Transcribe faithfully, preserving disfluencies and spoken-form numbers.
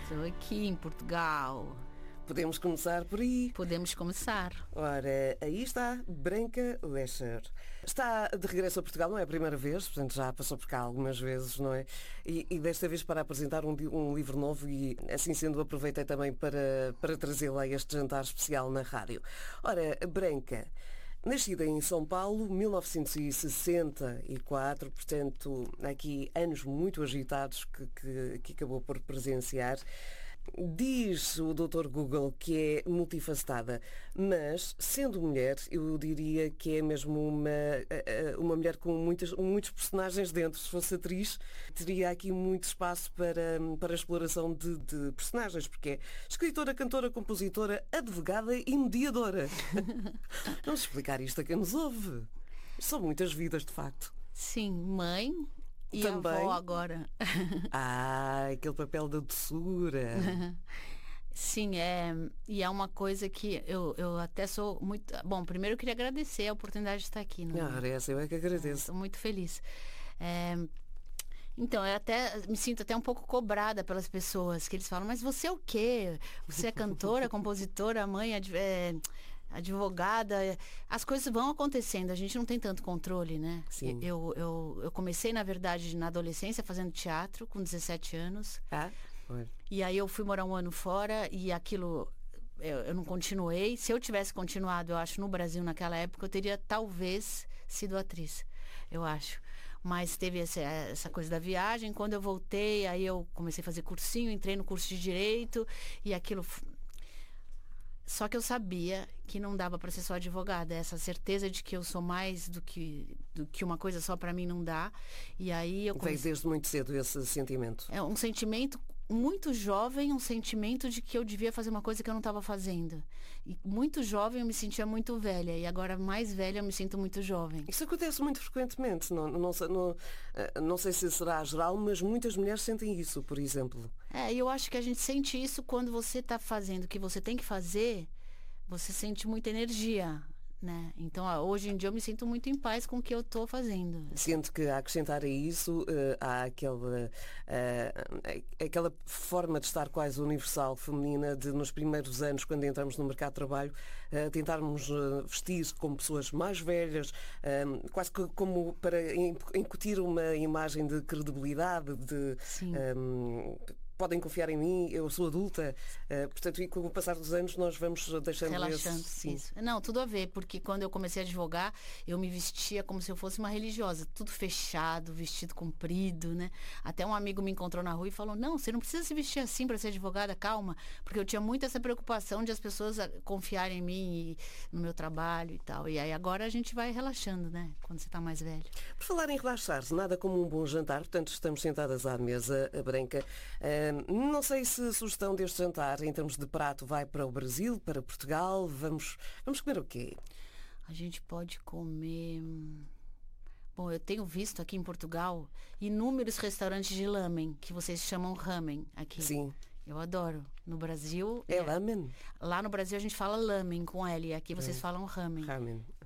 Estou aqui em Portugal. Podemos começar por aí. Podemos começar. Ora, aí está Branca Lescher. Está de regresso a Portugal, não é a primeira vez, portanto já passou por cá algumas vezes, não é? E, e desta vez para apresentar um, um livro novo e, assim sendo, aproveitei também para, para trazê-la a este jantar especial na rádio. Ora, Branca, nascida em São Paulo, mil novecentos e sessenta e quatro, portanto, aqui anos muito agitados que, que, que acabou por presenciar. Diz o doutor Google que é multifacetada, mas, sendo mulher, eu diria que é mesmo uma, uma mulher com muitas, muitos personagens dentro. Se fosse atriz, teria aqui muito espaço para, para a exploração de, de personagens, porque é escritora, cantora, compositora, advogada e mediadora. Vamos explicar isto a quem nos ouve. São muitas vidas, de facto. Sim, mãe e Também. avó agora. Ah, aquele papel da doçura. Sim, é, e é uma coisa que eu, eu até sou muito... Bom, primeiro eu queria agradecer a oportunidade de estar aqui. Não é? Ah, essa eu é que agradeço. Estou muito feliz. É, então, eu até me sinto até um pouco cobrada pelas pessoas, que eles falam, mas você é o quê? Você é cantora, compositora, mãe, é, advogada, as coisas vão acontecendo, a gente não tem tanto controle, né? Sim. Eu, eu, eu comecei, na verdade, na adolescência, fazendo teatro, com dezessete anos. Ah, foi. E aí eu fui morar um ano fora e aquilo, eu, eu não continuei. Se eu tivesse continuado, eu acho, no Brasil naquela época, eu teria talvez sido atriz, eu acho. Mas teve essa, essa coisa da viagem. Quando eu voltei, aí eu comecei a fazer cursinho, entrei no curso de Direito e aquilo... Só que eu sabia que não dava para ser só advogada. Essa certeza de que eu sou mais do que, do que uma coisa só para mim não dá. E aí eu comecei... Veio desde muito cedo esse sentimento. É um sentimento muito jovem, um sentimento de que eu devia fazer uma coisa que eu não estava fazendo. E muito jovem eu me sentia muito velha. E agora mais velha eu me sinto muito jovem. Isso acontece muito frequentemente. Não, não, sei, não, não sei se será geral, mas muitas mulheres sentem isso, por exemplo. É, e eu acho que a gente sente isso quando você está fazendo o que você tem que fazer, você sente muita energia, né? Então, hoje em dia eu me sinto muito em paz com o que eu estou fazendo. Sinto que a acrescentar a isso, uh, há aquela, uh, aquela forma de estar quase universal feminina de, nos primeiros anos, quando entramos no mercado de trabalho, uh, tentarmos uh, vestir como pessoas mais velhas, uh, quase que como para incutir uma imagem de credibilidade, de... Um, podem confiar em mim, eu sou adulta, uh, portanto, e com o passar dos anos nós vamos deixando relaxando esse... isso. Não, tudo a ver, porque quando eu comecei a advogar, eu me vestia como se eu fosse uma religiosa, tudo fechado, vestido comprido, né? Até um amigo me encontrou na rua e falou, não, você não precisa se vestir assim para ser advogada, calma, porque eu tinha muito essa preocupação de as pessoas confiarem em mim e no meu trabalho e tal. E aí agora a gente vai relaxando, né? Quando você está mais velho. Por falar em relaxar-se, nada como um bom jantar, portanto estamos sentadas à mesa, a Branca. Uh, Não sei se a sugestão deste jantar, em termos de prato, vai para o Brasil, para Portugal. Vamos, vamos comer o quê? A gente pode comer... Bom, eu tenho visto aqui em Portugal inúmeros restaurantes de lamen, que vocês chamam ramen aqui. Sim. Eu adoro. No Brasil... É, é lamen? Lá no Brasil a gente fala lamen com L, aqui vocês é. falam ramen. Ramen.